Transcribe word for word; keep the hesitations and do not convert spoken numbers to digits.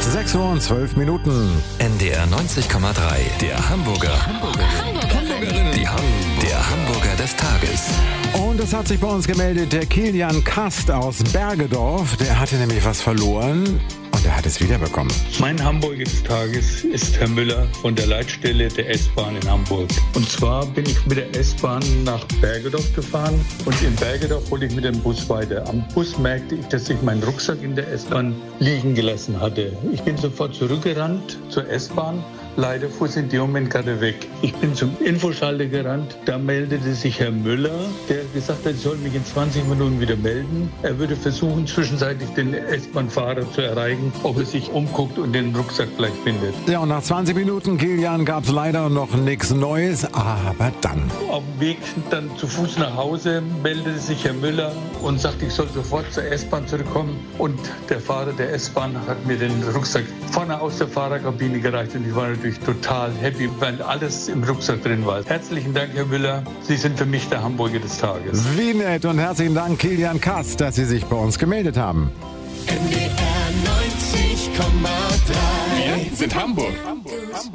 sechs Uhr und zwölf Minuten. N D R neunzig Komma drei, der Hamburger. Hamburgerin. Die Ham der Hamburger des Tages. Und es hat sich bei uns gemeldet der Kilian Kast aus Bergedorf. Der hatte nämlich was verloren und er hat es wiederbekommen. Mein Hamburger des Tages ist Herr Müller von der Leitstelle der S-Bahn in Hamburg. Und zwar bin ich mit der S-Bahn nach Bergedorf gefahren und in Bergedorf wollte ich mit dem Bus weiter. Am Bus merkte ich, dass ich meinen Rucksack in der S-Bahn liegen gelassen hatte. Ich bin sofort zurückgerannt zur S-Bahn. Leider fuhr sie in dem Moment gerade weg. Ich bin zum Infoschalter gerannt. Da meldete sich Herr Müller, der gesagt hat, ich soll mich in zwanzig Minuten wieder melden. Er würde versuchen, zwischenzeitlich den S-Bahn-Fahrer zu erreichen, ob er sich umguckt und den Rucksack gleich findet. Ja, und nach zwanzig Minuten, Kilian, gab es leider noch nichts Neues, aber dann. Auf dem Weg dann zu Fuß nach Hause meldete sich Herr Müller und sagte, ich soll sofort zur S-Bahn zurückkommen. Und der Fahrer der S-Bahn hat mir den Rucksack vorne aus der Fahrerkabine gereicht und ich war natürlich total happy, weil alles im Rucksack drin war. Herzlichen Dank, Herr Müller. Sie sind für mich der Hamburger des Tages. Wie nett und herzlichen Dank, Kilian Kast, dass Sie sich bei uns gemeldet haben. N D R neunzig Komma drei. Wir sind Hamburg. Hamburg. Hamburg.